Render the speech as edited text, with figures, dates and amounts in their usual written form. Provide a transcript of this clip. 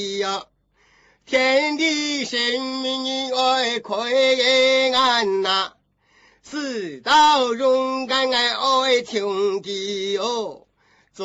呀，天地生命爱快安呐，世道勇敢爱兄弟哟。